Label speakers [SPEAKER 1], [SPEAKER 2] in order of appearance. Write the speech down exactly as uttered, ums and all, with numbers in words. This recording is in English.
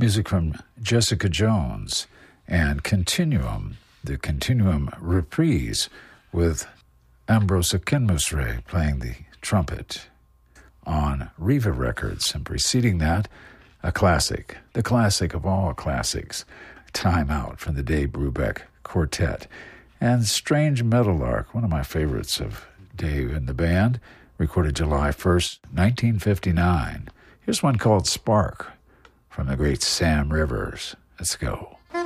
[SPEAKER 1] Music from Jessica Jones and Continuum, the Continuum reprise with Ambrose Akinmusre playing the trumpet on Riva Records. And preceding that, a classic, the classic of all classics, Time Out from the Dave Brubeck Quartet. And Strange Meadowlark, one of my favorites of Dave and the band, recorded July first, nineteen fifty-nine. Here's one called Spark from the great Sam Rivers. Let's go.